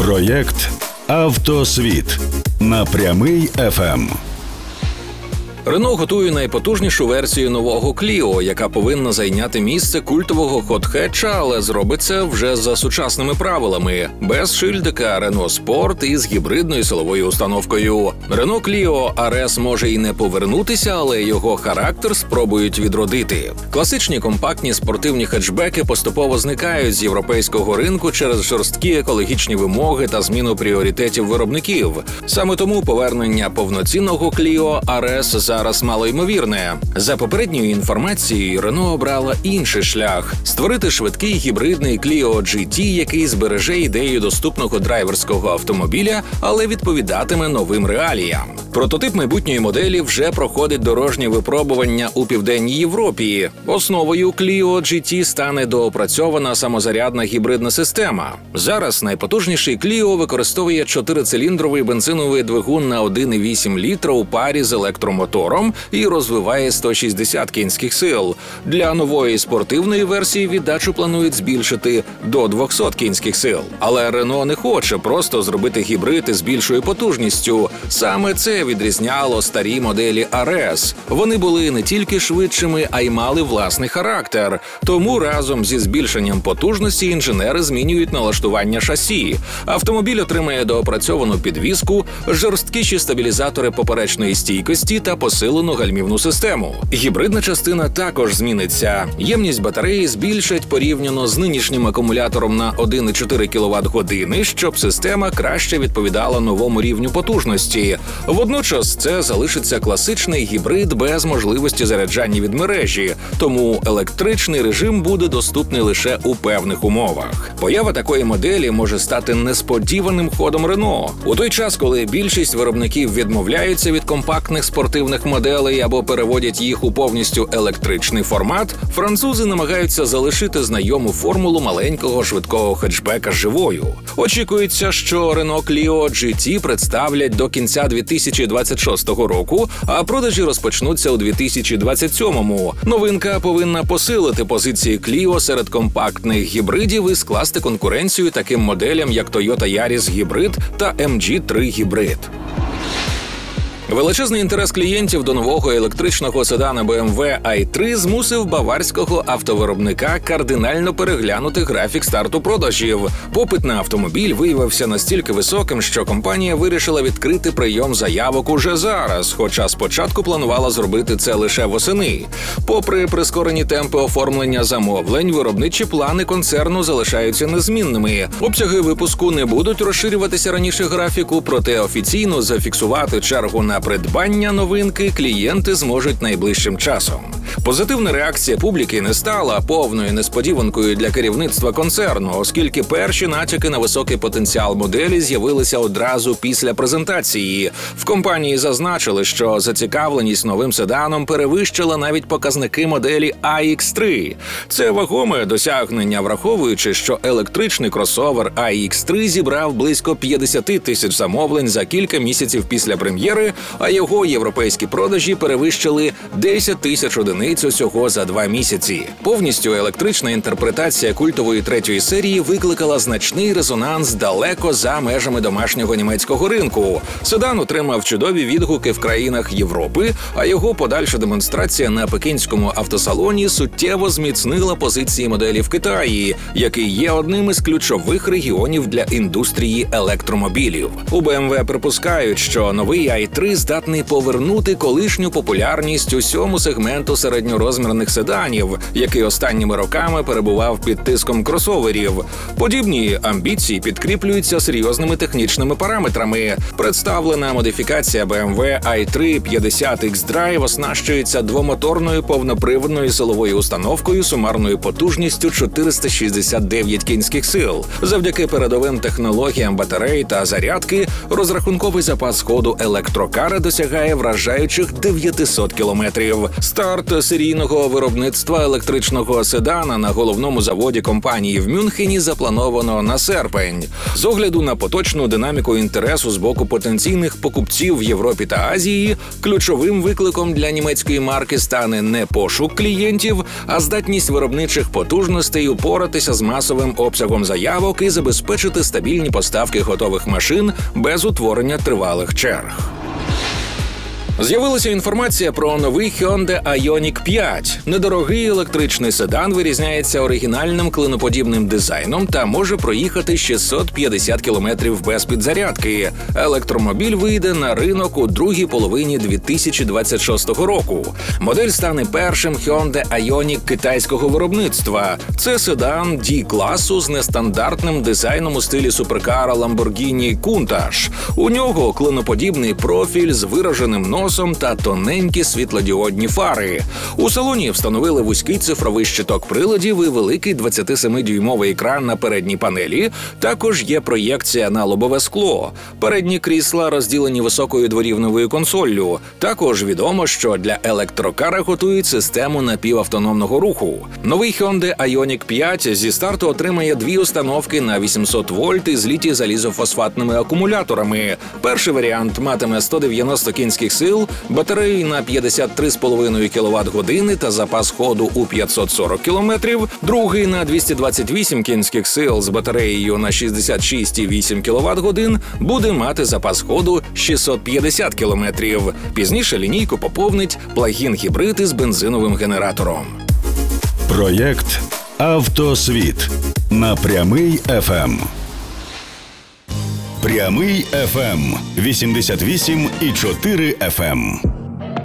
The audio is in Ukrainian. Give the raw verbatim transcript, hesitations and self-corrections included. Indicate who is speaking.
Speaker 1: Проєкт «Автосвіт» на Прямий еф ем.
Speaker 2: Рено готує найпотужнішу версію нового Кліо, яка повинна зайняти місце культового хот-хетча, але зробить це вже за сучасними правилами, без шильдика Рено Спорт і з гібридною силовою установкою. Рено Кліо ар ес може і не повернутися, але його характер спробують відродити. Класичні компактні спортивні хетчбеки поступово зникають з європейського ринку через жорсткі екологічні вимоги та зміну пріоритетів виробників. Саме тому повернення повноцінного Кліо ар ес зараз малоймовірне. За попередньою інформацією, Рено обрала інший шлях – створити швидкий гібридний Кліо джі ті, який збереже ідею доступного драйверського автомобіля, але відповідатиме новим реаліям. Прототип майбутньої моделі вже проходить дорожнє випробування у Південній Європі. Основою Кліо джі ті стане доопрацьована самозарядна гібридна система. Зараз найпотужніший Кліо використовує чотирициліндровий бензиновий двигун на один і вісім літра у парі з електромотором і розвиває сто шістдесят кінських сил. Для нової спортивної версії віддачу планують збільшити до двісті кінських сил. Але Рено не хоче просто зробити гібрид із більшою потужністю. Саме це відрізняло старі моделі ар ес. Вони були не тільки швидшими, а й мали власний характер. Тому разом зі збільшенням потужності інженери змінюють налаштування шасі. Автомобіль отримає доопрацьовану підвіску, жорсткіші стабілізатори поперечної стійкості та посилену гальмівну систему. Гібридна частина також зміниться. Ємність батареї збільшать порівняно з нинішнім акумулятором на один і чотири кіловат-години, щоб система краще відповідала новому рівню потужності. Водночас це залишиться класичний гібрид без можливості заряджання від мережі, тому електричний режим буде доступний лише у певних умовах. Поява такої моделі може стати несподіваним ходом Рено. У той час, коли більшість виробників відмовляються від компактних спортивних моделей або переводять їх у повністю електричний формат, французи намагаються залишити знайому формулу маленького швидкого хетчбека живою. Очікується, що Renault Clio джі ті представлять до кінця дві тисячі двадцять шостого року, а продажі розпочнуться у дві тисячі двадцять сьомому. Новинка повинна посилити позиції Clio серед компактних гібридів і скласти конкуренцію таким моделям, як Toyota Yaris Hybrid та ем джі три Hybrid. Величезний інтерес клієнтів до нового електричного седана бе ем ве ай три змусив баварського автовиробника кардинально переглянути графік старту продажів. Попит на автомобіль виявився настільки високим, що компанія вирішила відкрити прийом заявок уже зараз, хоча спочатку планувала зробити це лише восени. Попри прискорені темпи оформлення замовлень, виробничі плани концерну залишаються незмінними. Обсяги випуску не будуть розширюватися раніше графіку, проте офіційно зафіксувати чергу на придбання новинки клієнти зможуть найближчим часом. Позитивна реакція публіки не стала повною несподіванкою для керівництва концерну, оскільки перші натяки на високий потенціал моделі з'явилися одразу після презентації. В компанії зазначили, що зацікавленість новим седаном перевищила навіть показники моделі ай ікс три. Це вагоме досягнення, враховуючи, що електричний кросовер ай ікс три зібрав близько п'ятдесят тисяч замовлень за кілька місяців після прем'єри, а його європейські продажі перевищили десять тисяч одиниць усього за два місяці. Повністю електрична інтерпретація культової третьої серії викликала значний резонанс далеко за межами домашнього німецького ринку. Седан отримав чудові відгуки в країнах Європи, а його подальша демонстрація на пекінському автосалоні суттєво зміцнила позиції моделі в Китаї, який є одним із ключових регіонів для індустрії електромобілів. У бе ем ве припускають, що новий ай три здатний повернути колишню популярність усьому сегменту середньорозмірних седанів, який останніми роками перебував під тиском кросоверів. Подібні амбіції підкріплюються серйозними технічними параметрами. Представлена модифікація бе ем ве ай три п'ятдесят ікс Drive оснащується двомоторною повноприводною силовою установкою сумарною потужністю чотириста шістдесят дев'ять кінських сил. Завдяки передовим технологіям батарей та зарядки розрахунковий запас ходу електрокар фара досягає вражаючих дев'ятсот кілометрів. Старт серійного виробництва електричного седана на головному заводі компанії в Мюнхені заплановано на серпень. З огляду на поточну динаміку інтересу з боку потенційних покупців в Європі та Азії, ключовим викликом для німецької марки стане не пошук клієнтів, а здатність виробничих потужностей упоратися з масовим обсягом заявок і забезпечити стабільні поставки готових машин без утворення тривалих черг. З'явилася інформація про новий Hyundai Ioniq п'ять. Недорогий електричний седан вирізняється оригінальним клиноподібним дизайном та може проїхати шістсот п'ятдесят кілометрів без підзарядки. Електромобіль вийде на ринок у другій половині дві тисячі двадцять шостого року. Модель стане першим Hyundai Ioniq китайського виробництва. Це седан D-класу з нестандартним дизайном у стилі суперкара Lamborghini Countach. У нього клиноподібний профіль з вираженим носом та тоненькі світлодіодні фари. У салоні встановили вузький цифровий щиток приладів і великий двадцятисемидюймовий екран на передній панелі. Також є проєкція на лобове скло. Передні крісла розділені високою дворівневою консоллю. Також відомо, що для електрокара готують систему напівавтономного руху. Новий Hyundai Ioniq п'ять зі старту отримає дві установки на вісімсот вольт із літій-залізофосфатними акумуляторами. Перший варіант матиме сто дев'яносто кінських сил, батареї на п'ятдесят три цілих п'ять десятих кіловат-години та запас ходу у п'ятсот сорок кілометрів, другий на двісті двадцять вісім кінських сил з батареєю на шістдесят шість цілих вісім кіловат-годин буде мати запас ходу шістсот п'ятдесят кілометрів. Пізніше лінійку поповнить плагін-гібрид із бензиновим генератором.
Speaker 1: Проєкт «Автосвіт» на Прямий еф ем. Прямий еф ем вісімдесят вісім і чотири еф ем.